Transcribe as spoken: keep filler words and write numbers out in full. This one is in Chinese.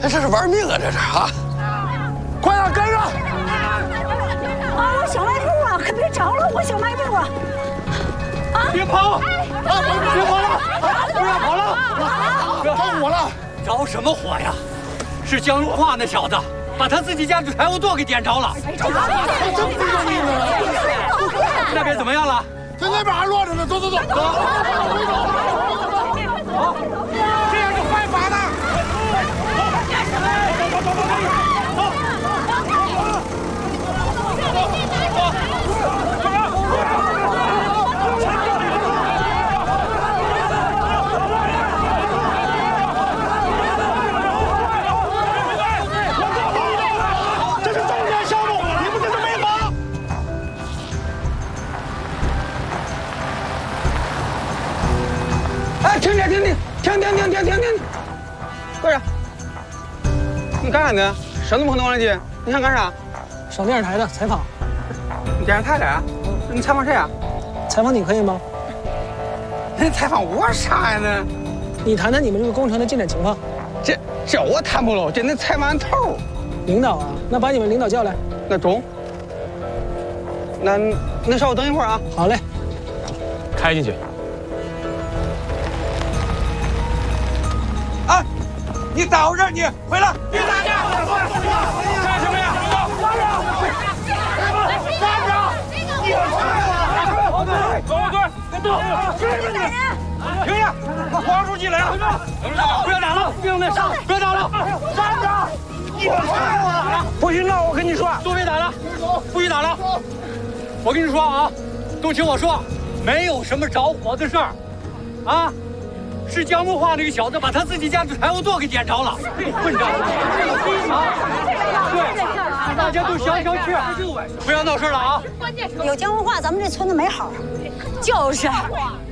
这是玩命啊！这是啊！ 快点跟上！ 啊，我小卖部啊，可别着了，我小卖部啊！啊！ 别跑！啊！别跑了！不要跑了！不要着火了！ 着什么火呀？是江如画那小子把他自己家的财务垛给点着了。 真不容易呢！ 那边怎么样了？ 在那边还落着呢，走走走，走，好，这样就犯法的。走走走走走，这是重点项目，你们这是违法。 哎，停停停停停停停停停停！不是，你干啥呢？什么碰东往里去？你想干啥？ 上电视台的采访。 你电视台的啊？你采访谁啊？ 采访你可以吗？ 你采访我啥呀呢？ 你谈谈你们这个工程的进展情况。 这这我谈不喽，这能采满头。 领导啊，那把你们领导叫来。 那中。那那稍微等一会儿啊。 好嘞。 开进去。 啊！你待会儿你回来！ 别打架！干什么呀？站着！站着！你们好队，好队，跟动！停下！黄书记来了！ 不要打了，不要那上，不要打了！ 站着！你们好！ 不许闹！我跟你说，都别打了，不许打了！我跟你说啊，都听我说，没有什么着火的事儿，啊！是江木画那个小子把他自己家的财务垛给点着了，混账！啊，对，大家都消消气，不要闹事了啊！ 有江文化，咱们这村子没好。就是。